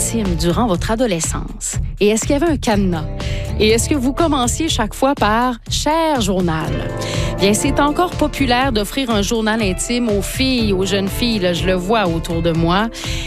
intime durant votre adolescence? Et est-ce qu'il y avait un cadenas? Et est-ce que vous commenciez chaque fois par « Cher journal ». Bien, c'est encore populaire d'offrir un journal intime aux filles, aux jeunes filles, là, je le vois autour de moi.